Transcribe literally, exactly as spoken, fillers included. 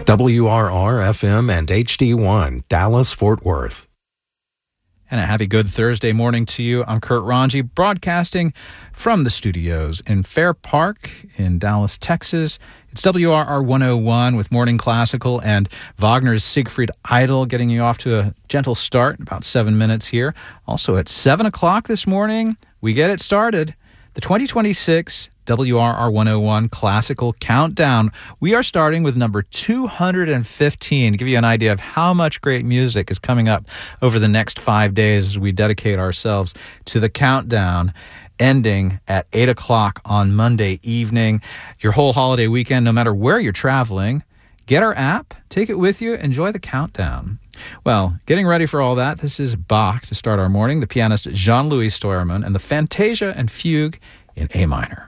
W R R F M and H D one, Dallas-Fort Worth. And a happy good Thursday morning to you. I'm Kurt Ranji, broadcasting from the studios in Fair Park in Dallas, Texas. It's W R R one oh one with Morning Classical and Wagner's Siegfried Idle, getting you off to a gentle start in about seven minutes here. Also at seven o'clock this morning, we get it started. The twenty twenty-six W R R one oh one Classical Countdown. We are starting with number two hundred fifteen to give you an idea of how much great music is coming up over the next five days as we dedicate ourselves to the countdown, ending at eight o'clock on Monday evening. Your whole holiday weekend, no matter where you're traveling, get our app, take it with you, enjoy the countdown. Well, getting ready for all that, this is Bach to start our morning, the pianist Jean-Louis Steuermann, and the Fantasia and Fugue in A minor.